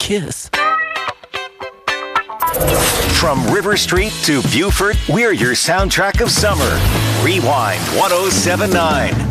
kiss. From River Street to Beaufort, we're your soundtrack of summer. Rewind 1079.